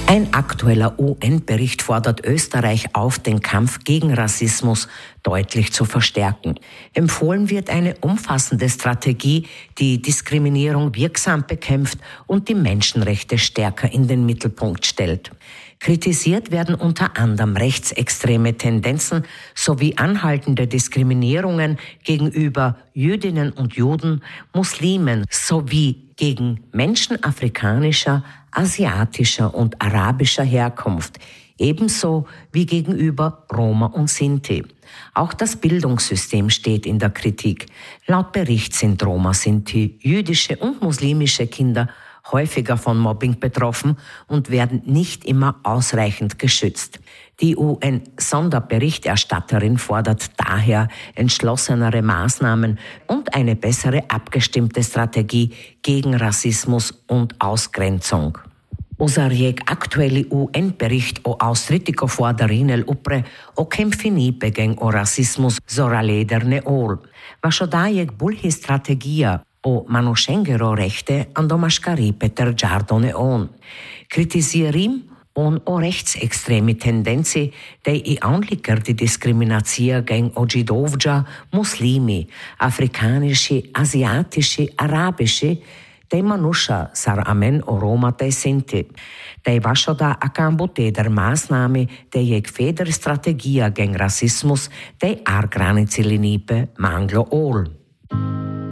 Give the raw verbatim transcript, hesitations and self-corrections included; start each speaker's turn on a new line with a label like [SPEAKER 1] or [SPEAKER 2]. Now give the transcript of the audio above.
[SPEAKER 1] Ein aktueller U N-Bericht fordert Österreich auf, den Kampf gegen Rassismus deutlich zu verstärken. Empfohlen wird eine umfassende Strategie, die Diskriminierung wirksam bekämpft und die Menschenrechte stärker in den Mittelpunkt stellt. Kritisiert werden unter anderem rechtsextreme Tendenzen sowie anhaltende Diskriminierungen gegenüber Jüdinnen und Juden, Muslimen sowie gegen Menschen afrikanischer, asiatischer und arabischer Herkunft, ebenso wie gegenüber Roma und Sinti. Auch das Bildungssystem steht in der Kritik. Laut Bericht sind Roma, Sinti, jüdische und muslimische Kinder häufiger von Mobbing betroffen und werden nicht immer ausreichend geschützt. Die U N-Sonderberichterstatterin fordert daher entschlossenere Maßnahmen und eine bessere abgestimmte Strategie gegen Rassismus und Ausgrenzung. Osariek aktueli U N-bericht o austritico fuadarinel upre o kemfinipe geng o rassismus zoralederne ol. Vashodajek bulhi strategia o manošengero rechte andomaškari Peter Giardone on. Kritisierim on o rechtsextremi tendenci, dei i anliker di diskriminacija geng o židovđa, muslimi, afrikanischi, asiatischi, arabischi, dei manusha sar amen o Roma dei Sinti. Dei vashoda akambuteder Maßnahme, dei jeg feder strategia geng Rassismus, dei ar granici linipe manglo ol.